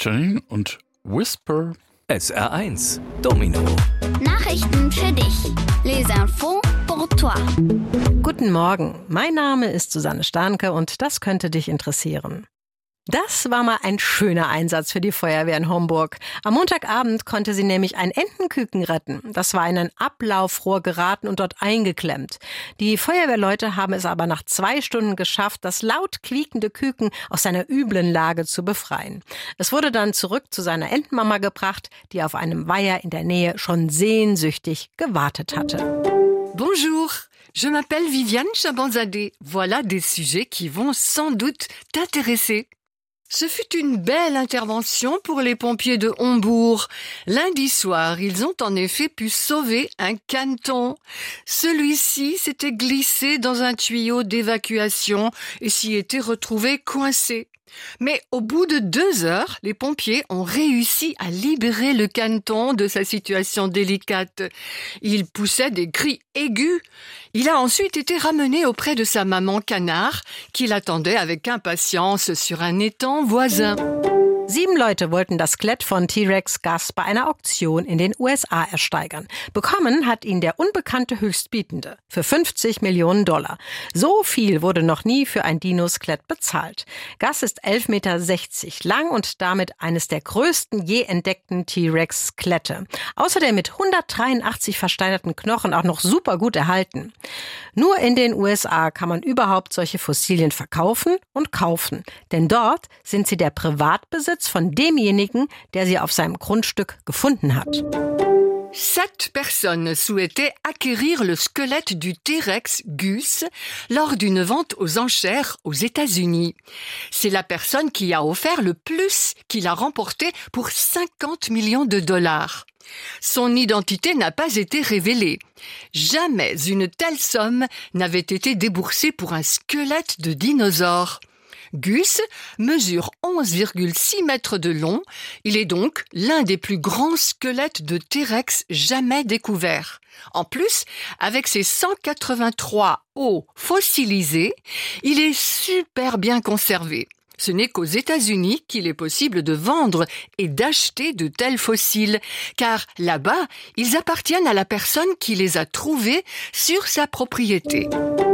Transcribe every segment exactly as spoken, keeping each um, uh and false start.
Janine und Whisper. S R eins Domino. Nachrichten für dich. Les infos pour toi. Guten Morgen, mein Name ist Susanne Starnke und das könnte dich interessieren. Das war mal ein schöner Einsatz für die Feuerwehr in Homburg. Am Montagabend konnte sie nämlich ein Entenküken retten. Das war in ein Ablaufrohr geraten und dort eingeklemmt. Die Feuerwehrleute haben es aber nach zwei Stunden geschafft, das laut quiekende Küken aus seiner üblen Lage zu befreien. Es wurde dann zurück zu seiner Entenmama gebracht, die auf einem Weiher in der Nähe schon sehnsüchtig gewartet hatte. Bonjour, je m'appelle Viviane Chabanzadeh. Voilà des sujets qui vont sans doute t'intéresser. Ce fut une belle intervention pour les pompiers de Hombourg. Lundi soir, ils ont en effet pu sauver un caneton. Celui-ci s'était glissé dans un tuyau d'évacuation et s'y était retrouvé coincé. Mais au bout de deux heures, les pompiers ont réussi à libérer le caneton de sa situation délicate. Il poussait des cris aigus. Il a ensuite été ramené auprès de sa maman canard, qui l'attendait avec impatience sur un étang voisin. Sieben Leute wollten das Skelett von T-Rex Gus bei einer Auktion in den U S A ersteigern. Bekommen hat ihn der unbekannte Höchstbietende für fünfzig Millionen Dollar. So viel wurde noch nie für ein Dino-Skelett bezahlt. Gus ist elf Komma sechzig Meter lang und damit eines der größten je entdeckten T-Rex-Skelette. Außerdem mit hundertdreiundachtzig versteinerten Knochen auch noch super gut erhalten. Nur in den U S A kann man überhaupt solche Fossilien verkaufen und kaufen. Denn dort sind sie der Privatbesitz von demjenigen, der sie auf seinem Grundstück gefunden hat. Sept personnes souhaitaient acquérir le squelette du T-Rex Gus lors d'une vente aux enchères aux États-Unis. C'est la personne qui a offert le plus qui l'a remporté pour cinquante millions de dollars. Son identité n'a pas été révélée. Jamais une telle somme n'avait été déboursée pour un squelette de dinosaure. Gus mesure onze virgule six mètres de long. Il est donc l'un des plus grands squelettes de T-Rex jamais découverts. En plus, avec ses cent quatre-vingt-trois os fossilisés, il est super bien conservé. Ce n'est qu'aux États-Unis qu'il est possible de vendre et d'acheter de tels fossiles, car là-bas, ils appartiennent à la personne qui les a trouvés sur sa propriété.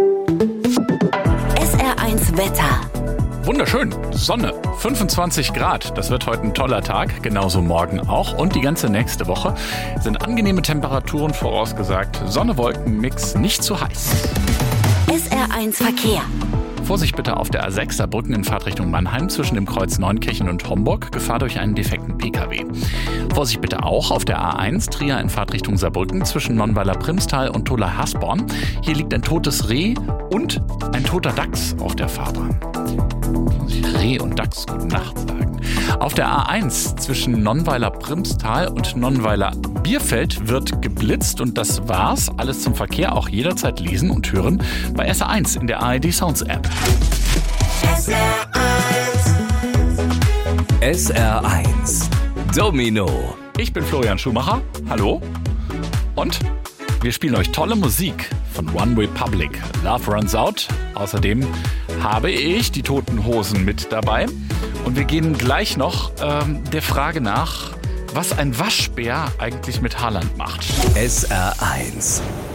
S R eins Wetter. Wunderschön, Sonne, fünfundzwanzig Grad. Das wird heute ein toller Tag, genauso morgen auch. Und die ganze nächste Woche sind angenehme Temperaturen vorausgesagt. Sonne-Wolken-Mix, nicht zu heiß. S R eins Verkehr. Vorsicht bitte auf der A sechs Saarbrücken in Fahrtrichtung Mannheim zwischen dem Kreuz Neunkirchen und Homburg. Gefahr durch einen defekten P K W. Vorsicht bitte auch auf der A eins Trier in Fahrtrichtung Saarbrücken zwischen Nonnweiler-Primstal und Tholey-Hasborn. Hier liegt ein totes Reh und ein toter Dachs auf der Fahrbahn. Reh und Dachs gute Nacht sagen. Auf der A eins zwischen Nonnweiler-Primstal und Nonnweiler-Bierfeld wird geblitzt und das war's. Alles zum Verkehr auch jederzeit lesen und hören bei S R eins in der A R D Sounds App. S R eins. S R eins Domino. Ich bin Florian Schumacher. Hallo. Und wir spielen euch tolle Musik von One Republic. Love Runs Out. Außerdem habe ich die Toten Hosen mit dabei. Und wir gehen gleich noch ähm, der Frage nach, was ein Waschbär eigentlich mit Haaland macht. S R eins